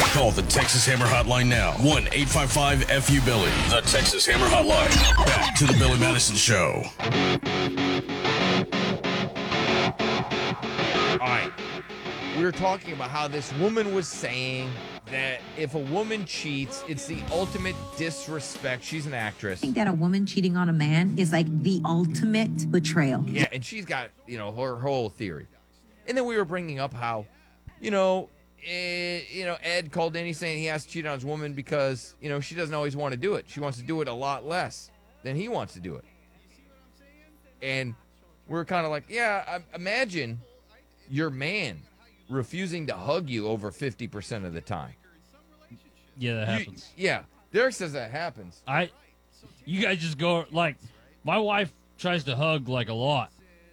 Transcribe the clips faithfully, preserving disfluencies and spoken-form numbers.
Call the Texas Hammer Hotline now. one eight five five F U Billy. The Texas Hammer Hotline. Back to the Billy Madison Show. All right. We were talking about how this woman was saying that if a woman cheats, it's the ultimate disrespect. She's an actress. I think that a woman cheating on a man is like the ultimate betrayal. Yeah, and she's got, you know, her whole theory. And then we were bringing up how, you know, eh, you know, Ed called in, he's saying he has to cheat on his woman because, you know, she doesn't always want to do it. She wants to do it a lot less than he wants to do it. And we're kind of like, yeah, I, imagine your man refusing to hug you over fifty percent of the time. Yeah, that You- happens. yeah, Derek says that happens. I, you guys just go, like, my wife tries to hug, like, a lot.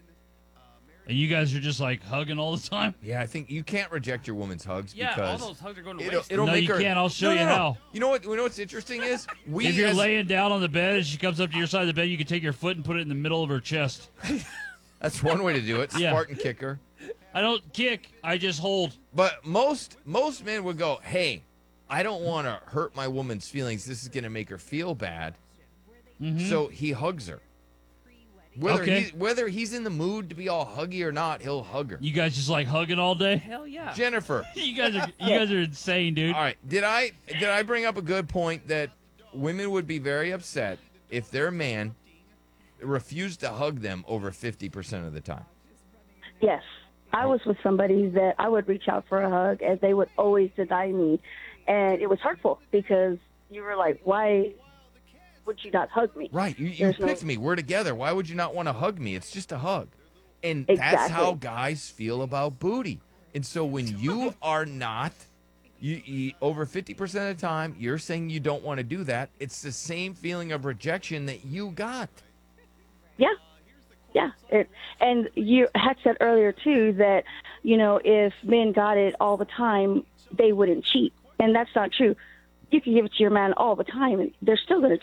And you guys are just, like, hugging all the time? Yeah, I think you can't reject your woman's hugs Yeah, because all those hugs are going to it'll, waste. it'll No, make you her. can't. I'll show No, you no, no. how. You know what? You know what's interesting is we. If you're as- laying down on the bed and she comes up to your side of the bed, you can take your foot and put it in the middle of her chest. That's one way to do it. Yeah. Spartan kicker. I don't kick. I just hold. But most most men would go, "Hey, I don't want to hurt my woman's feelings. This is going to make her feel bad." Mhm. So he hugs her. Whether Okay. he, whether he's in the mood to be all huggy or not, he'll hug her. You guys just, like, hugging all day? Hell yeah. Jennifer, You guys are you guys are insane, dude. all right, did I did I bring up a good point that women would be very upset if their man refused to hug them over fifty percent of the time? Yes. I was with somebody that I would reach out for a hug, and they would always deny me. And it was hurtful because you were like, why would you not hug me? Right. You, you There's no- picked me. We're together. Why would you not want to hug me? It's just a hug. And that's Exactly. how guys feel about booty. And so when you are not, you, you over fifty percent of the time, you're saying you don't want to do that. It's the same feeling of rejection that you got. Yeah. Yeah. It, and you had said earlier, too, that, you know, if men got it all the time, they wouldn't cheat. And that's not true. You can give it to your man all the time, and they're still going to